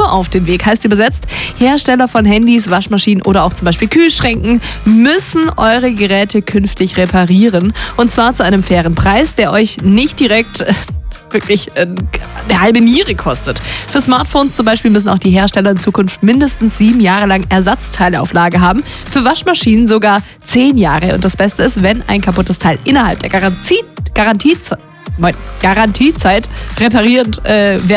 Natur auf den Weg. Heißt übersetzt, Hersteller von Handys, Waschmaschinen oder auch zum Beispiel Kühlschränken müssen eure Geräte künftig reparieren. Und zwar zu einem fairen Preis, der euch nicht direkt wirklich eine halbe Niere kostet. Für Smartphones zum Beispiel müssen auch die Hersteller in Zukunft mindestens 7 Jahre lang Ersatzteile auf Lager haben. Für Waschmaschinen sogar 10 Jahre. Und das Beste ist, wenn ein kaputtes Teil innerhalb der Garantiezeit repariert werden